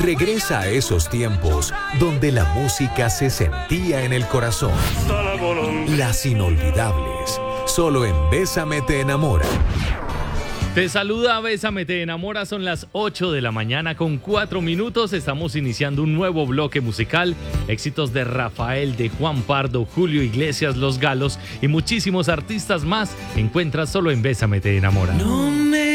Regresa a esos tiempos donde la música se sentía en el corazón. Las inolvidables, solo en Bésame te enamora. Te saluda Bésame te enamora, son las 8 de la mañana con 4 minutos. Estamos iniciando un nuevo bloque musical. Éxitos de Rafael, de Juan Pardo, Julio Iglesias, Los Galos y muchísimos artistas más. Encuentras solo en Bésame te enamora.